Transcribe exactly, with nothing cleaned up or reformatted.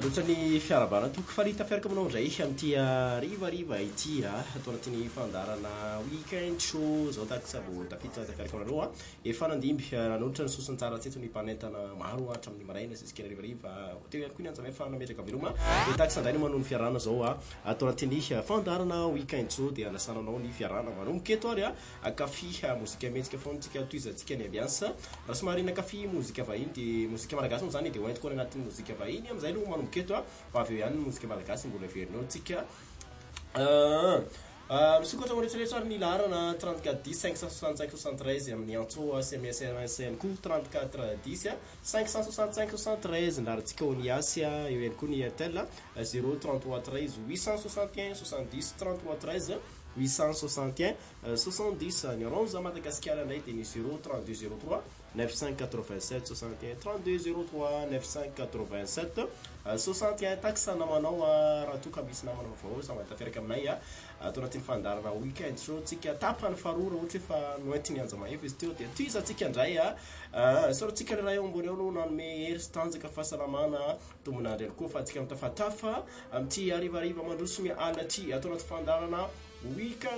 Loatran'ny fiarabarana toko farita fiaraka aminao indray amin'ity rivariva ity atao anatin'ny fandarana weekend show zao tahaka sabo tafiditra tafiaraka aminareo a efa nandimby nanolotra ny sosiny tsara tseto ny mpanentana maro hatramin'ny maraina ziskina rivariva teo ihany koa ny anjama efa nametraka veloma de tahaka sandray no manao ny fiarana zao a atao anatin'ny fandarana weekend show dia anasananao ny fiarana manomboka eto ary a akafiha mozika mihetsika foana tsika toizantsika ny ambiansa raha somary nakafy mozika vahiny de mozika malagasy moa zany de hoentiko koa anatin'ny mozika vahiny amizay no manomboka eto a fa avy eo ihany mozika malagasy mbola verinao tsika misokatra morehetrarehetra ary ny laharana trente-quatre dix cinq cent soixante-cinq soixante-treize amin'ny antso S M S M S N koa trente-quatre dix cinq cent soixante-cinq soixante-treize laharantsika Oniasy eo ihany koa ny Airtel zéro trente-trois treize huit cent soixante et un soixante-dix trente-trois treize huit cent soixante et un soixante-dix ny Orange Madagascar ndray dia ny zéro trente-deux zéro trois neuf cent quatre-vingt-sept soixante et un trente-deux zéro trois neuf cent quatre-vingt-sept soixante et un taxa namanao raha toka misy namana vaovao samy tafiaraka aminay a atao anatin'ny fandarana weekend show tsika tapany farora ohatra efa noentiny anjama efa izy teo dia toizantsika indray a soratsika raha eo ambony eo no nanome hery sy tanjaka fahasalamana tombonandry ihany koa fa tsika mitafatafa amin'ity arivariva mandroso ny alaty atao anaty fandarana weekend